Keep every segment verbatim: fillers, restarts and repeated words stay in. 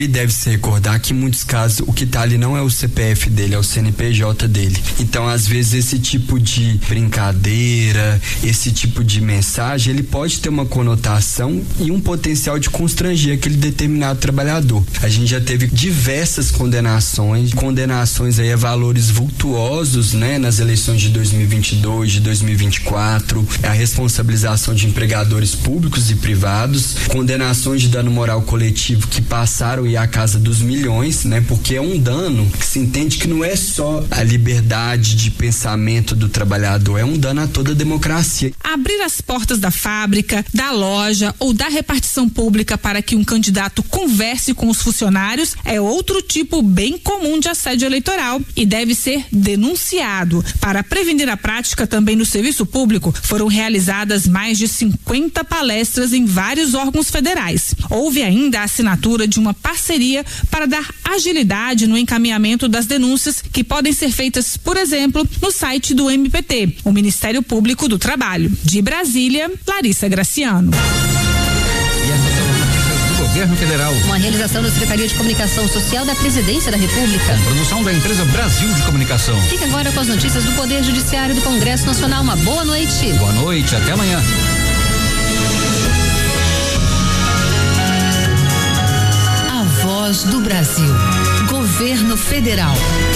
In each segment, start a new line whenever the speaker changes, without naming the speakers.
E deve se recordar que em muitos casos o que tá ali não é o C P F dele, é o C N P J dele. Então, às vezes, esse tipo de brincadeira, esse tipo de mensagem, ele pode ter uma conotação e um potencial de constranger aquele determinado trabalhador. A gente já teve diversas condenações, condenações aí a valores vultuosos, né, nas eleições de dois mil e vinte e dois, de dois mil e vinte e quatro, a responsabilização de empregadores públicos e privados, condenações de dano moral coletivo que passaram e a casa dos milhões, né? Porque é um dano que se entende que não é só a liberdade de pensamento do trabalhador, é um dano a toda a democracia.
Abrir as portas da fábrica, da loja ou da repartição pública para que um candidato converse com os funcionários é outro tipo bem comum de assédio eleitoral e deve ser denunciado. Para prevenir a prática também no serviço público, foram realizadas mais de cinquenta palestras em vários órgãos federais. Houve ainda a assinatura de uma parceria para dar agilidade no encaminhamento das denúncias que podem ser feitas, por exemplo, no site do M P T, o Ministério Público do Trabalho. De Brasília, Larissa Graciano.
E essas são as notícias do Governo Federal.
Uma realização da Secretaria de Comunicação Social da Presidência da República.
Com produção da empresa Brasil de Comunicação.
Fica agora com as notícias do Poder Judiciário do Congresso Nacional. Uma boa noite.
Boa noite, até amanhã.
Voz do Brasil. Governo Federal.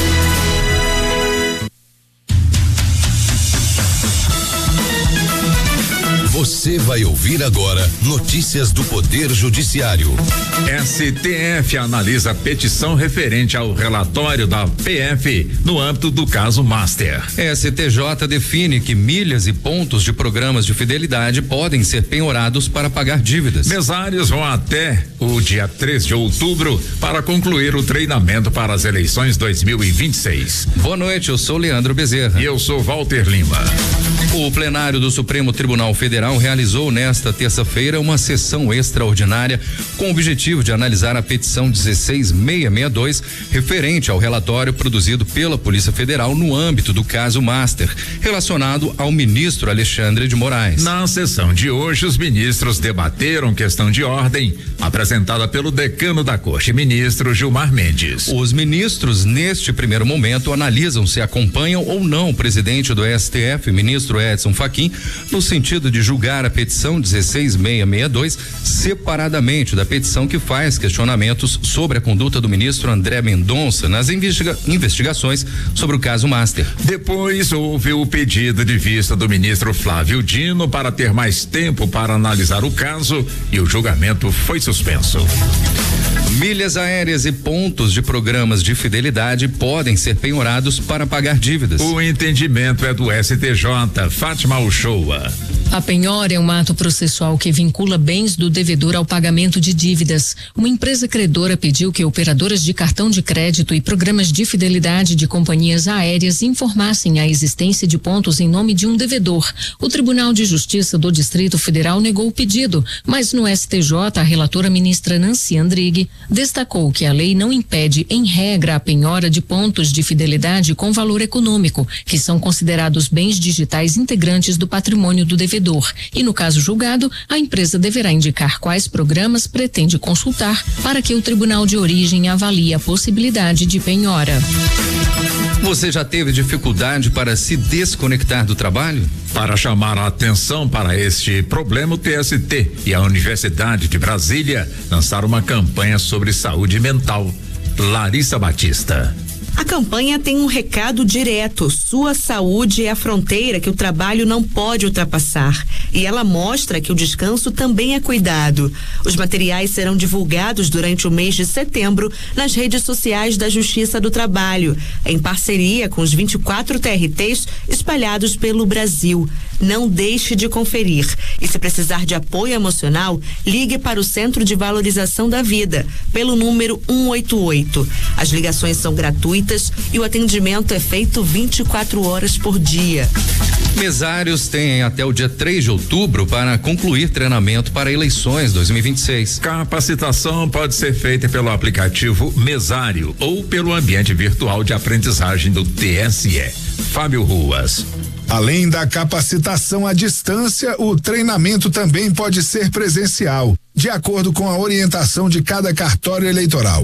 Você vai ouvir agora notícias do Poder Judiciário.
S T F analisa petição referente ao relatório da P F no âmbito do caso Master.
S T J define que milhas e pontos de programas de fidelidade podem ser penhorados para pagar dívidas.
Mesários vão até o dia três de outubro para concluir o treinamento para as eleições dois mil e vinte e seis.
Boa noite, eu sou Leandro Bezerra.
E eu sou Walter Lima.
O plenário do Supremo Tribunal Federal realizou nesta terça-feira uma sessão extraordinária com o objetivo de analisar a petição dezesseis mil seiscentos e sessenta e dois referente ao relatório produzido pela Polícia Federal no âmbito do caso Master, relacionado ao ministro Alexandre de Moraes.
Na sessão de hoje, os ministros debateram questão de ordem apresentada pelo decano da Corte, ministro Gilmar Mendes.
Os ministros, neste primeiro momento, analisam se acompanham ou não o presidente do S T F, ministro Edson Fachin, no sentido de julgar a petição dezesseis mil seiscentos e sessenta e dois separadamente da petição que faz questionamentos sobre a conduta do ministro André Mendonça nas investiga- investigações sobre o caso Master.
Depois houve o pedido de vista do ministro Flávio Dino para ter mais tempo para analisar o caso e o julgamento foi suspenso.
Milhas aéreas e pontos de programas de fidelidade podem ser penhorados para pagar dívidas.
O entendimento é do S T J. Fátima Uchoa.
A penhora é um ato processual que vincula bens do devedor ao pagamento de dívidas. Uma empresa credora pediu que operadoras de cartão de crédito e programas de fidelidade de companhias aéreas informassem a existência de pontos em nome de um devedor. O Tribunal de Justiça do Distrito Federal negou o pedido, mas no S T J a relatora ministra Nancy Andrighi destacou que a lei não impede, em regra, a penhora de pontos de fidelidade com valor econômico, que são considerados bens digitais integrantes do patrimônio do devedor. E no caso julgado, a empresa deverá indicar quais programas pretende consultar para que o tribunal de origem avalie a possibilidade de penhora.
Você já teve dificuldade para se desconectar do trabalho?
Para chamar a atenção para este problema, o T S T e a Universidade de Brasília lançaram uma campanha sobre saúde mental. Larissa Batista.
A campanha tem um recado direto: sua saúde é a fronteira que o trabalho não pode ultrapassar. E ela mostra que o descanso também é cuidado. Os materiais serão divulgados durante o mês de setembro nas redes sociais da Justiça do Trabalho, em parceria com os vinte e quatro T R Ts espalhados pelo Brasil. Não deixe de conferir. E se precisar de apoio emocional, ligue para o Centro de Valorização da Vida, pelo número um oito oito. As ligações são gratuitas e o atendimento é feito vinte e quatro horas por dia.
Mesários têm até o dia três de outubro para concluir treinamento para eleições dois mil e vinte e seis.
Capacitação pode ser feita pelo aplicativo Mesário ou pelo ambiente virtual de aprendizagem do T S E. Fábio Ruas.
Além da capacitação à distância, o treinamento também pode ser presencial. de acordo com a orientação de cada cartório eleitoral.